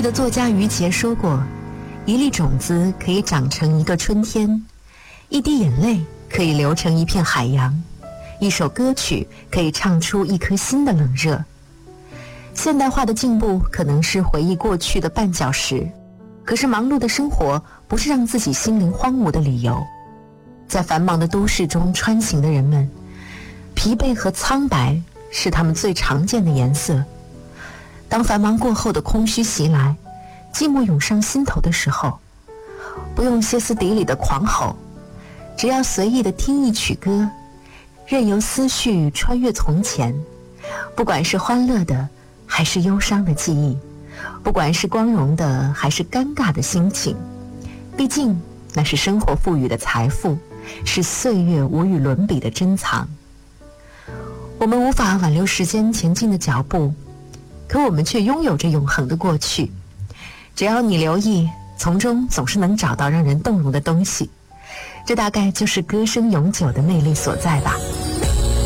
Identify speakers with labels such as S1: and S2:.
S1: 记得作家余杰说过，一粒种子可以长成一个春天，一滴眼泪可以流成一片海洋，一首歌曲可以唱出一颗心的冷热。现代化的进步可能是回忆过去的绊脚石，可是忙碌的生活不是让自己心灵荒芜的理由。在繁忙的都市中穿行的人们，疲惫和苍白是他们最常见的颜色。当繁忙过后的空虚袭来，寂寞涌上心头的时候，不用歇斯底里的狂吼，只要随意的听一曲歌，任由思绪穿越从前，不管是欢乐的还是忧伤的记忆，不管是光荣的还是尴尬的心情，毕竟那是生活赋予的财富，是岁月无与伦比的珍藏。我们无法挽留时间前进的脚步，可我们却拥有着永恒的过去。只要你留意，从中总是能找到让人动容的东西，这大概就是歌声永久的魅力所在吧。